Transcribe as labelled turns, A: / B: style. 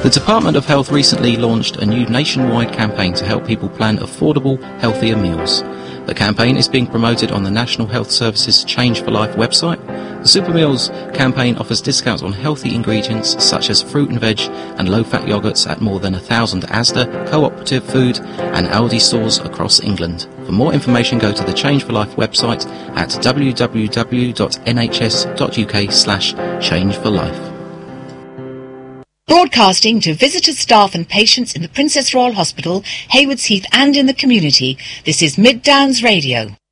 A: The Department of Health recently launched a new nationwide campaign to help people plan affordable, healthier meals. The campaign is being promoted on the National Health Service's Change for Life website. The Super Meals campaign offers discounts on healthy ingredients such as fruit and veg and low-fat yogurts at more than 1,000 Asda, Cooperative Food and Aldi stores across England. For more information, go to the Change for Life website at www.nhs.uk/changeforlife.
B: Broadcasting to visitors, staff and patients in the Princess Royal Hospital, Haywards Heath and in the community, this is Mid Downs Radio.